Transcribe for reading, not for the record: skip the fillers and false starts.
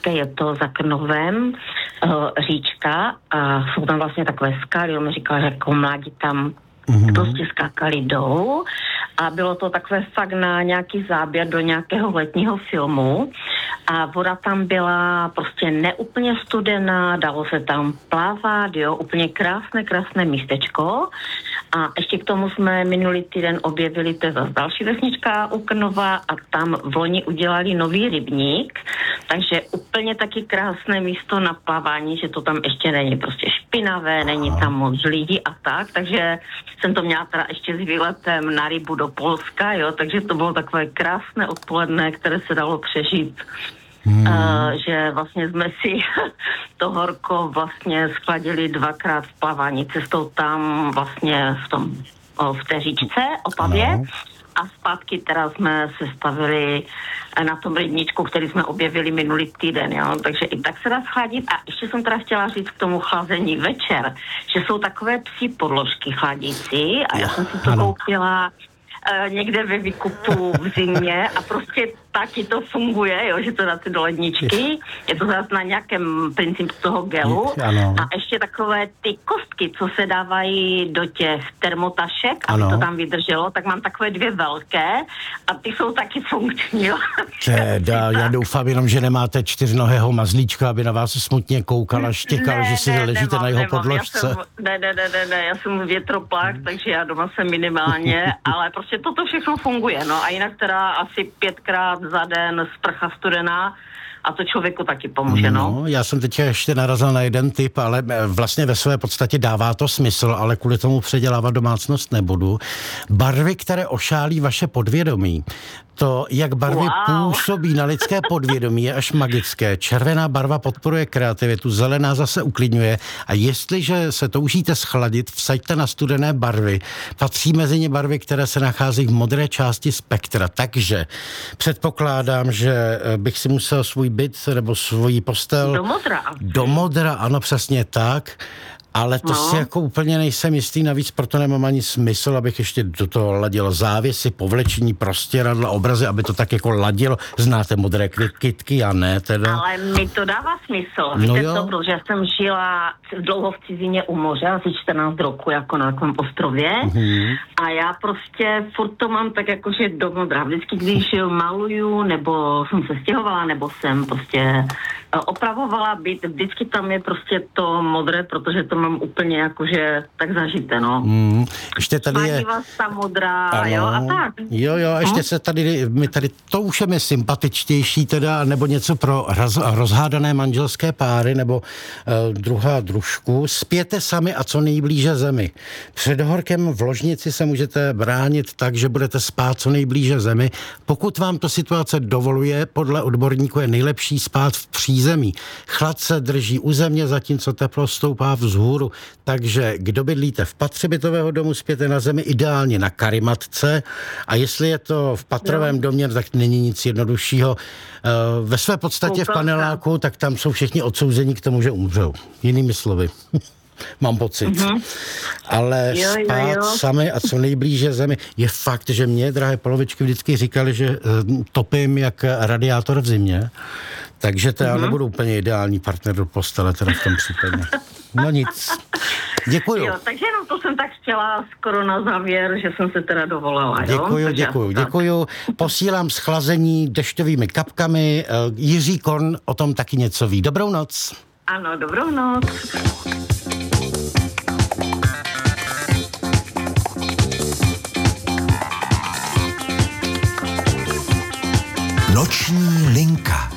hezké, je to za Krnovem, říčka a jsou tam vlastně takové skaly, on mi říkal, že jako mládí tam prostě skákali dolů a bylo to takové fakt na nějaký záběr do nějakého letního filmu a voda tam byla prostě neúplně studená, dalo se tam plavat, jo, úplně krásné místečko a ještě k tomu jsme minulý týden objevili, to je zase další vesnička u Krnova a tam v loni udělali nový rybník, takže úplně taky krásné místo na plavání, že to tam ještě není prostě špinavé, není tam moc lidí a tak, takže jsem to měla teda ještě s výletem na rybu do Polska, jo, takže to bylo takové krásné odpoledne, které se dalo přežít. Že vlastně jsme si to horko vlastně schladili dvakrát v plavání cestou tam vlastně v té říčce Opavě a zpátky teda jsme se stavili na tom rybníčku, který jsme objevili minulý týden, jo? Takže i tak se dá schladit a ještě jsem teda chtěla říct k tomu chlazení večer, že jsou takové psí podložky chladící a já jsem si to koupila někde ve výkupu v zimě a prostě taky to funguje, jo, že to dáte do ledničky, je to zase na nějakém principu toho gelu a ještě takové ty kostky, co se dávají do těch termotašek, aby to tam vydrželo, tak mám takové 2 velké a ty jsou taky funkční. Já doufám jenom, že nemáte 4nohého mazlíčka, aby na vás smutně koukal a štěkal, že si ležíte na jeho podložce. Já jsem větroplach, takže já doma jsem minimálně, ale prostě toto všechno funguje, no a jinak teda asi 5krát za den sprcha studená a to člověku taky pomůže, no. Já jsem teď ještě narazil na jeden tip, ale vlastně ve své podstatě dává to smysl, ale kvůli tomu předělávat domácnost nebudu. Barvy, které ošálí vaše podvědomí. To, jak barvy působí na lidské podvědomí, je až magické. Červená barva podporuje kreativitu, zelená zase uklidňuje a jestliže se toužíte schladit, vsaďte na studené barvy. Patří mezi ně barvy, které se nacházejí v modré části spektra. Takže předpokládám, že bych si musel svůj byt nebo svoji postel do modra, ano, přesně tak. Ale to si jako úplně nejsem jistý, navíc proto nemám ani smysl, abych ještě do toho ladil závěsy, povlečení, prostěradla, obrazy, aby to tak jako ladilo. Znáte modré kytky, já ne teda. Ale mi to dává smysl. Víte co, protože já jsem žila dlouho v cizině u moře, asi 14 roku, jako na takovém ostrově. A já prostě furt to mám tak jakože do modra. Vždycky, když maluju, nebo jsem se stěhovala, nebo jsem prostě opravovala byt, vždycky tam je prostě to modré, protože to mám úplně jakože tak zažité, no. Ještě tady je... ta modrá, jo, a tak. Jo, ještě se tady, to už je mi sympatičtější teda, nebo něco pro rozhádané manželské páry, nebo druhá družku. Spěte sami a co nejblíže zemi. Před horkem v ložnici se můžete bránit tak, že budete spát co nejblíže zemi. Pokud vám to situace dovoluje, podle odborníků je nejlepší spát v přízemí. Chlad se drží u země, zatímco teplo stoupá vzhůru. Takže kdo bydlíte v patře bytového domu, spěte na zemi, ideálně na karimatce. A jestli je to v patrovém domě, tak není nic jednoduššího. Ve své podstatě v paneláku, tak tam jsou všichni odsouzení k tomu, že umřou. Jinými slovy. Mám pocit. Ale spát sami a co nejblíže zemi. Je fakt, že mě, drahé polovičky, vždycky říkali, že topím jak radiátor v zimě. Takže to já nebudu úplně ideální partner do postele, teda v tom případě. No nic. Děkuju. Jo, takže jenom to jsem tak chtěla skoro na závěr, že jsem se teda dovolala. Děkuju. Posílám schlazení dešťovými kapkami. Jiří Korn o tom taky něco ví. Dobrou noc. Ano, dobrou noc. Noční linka.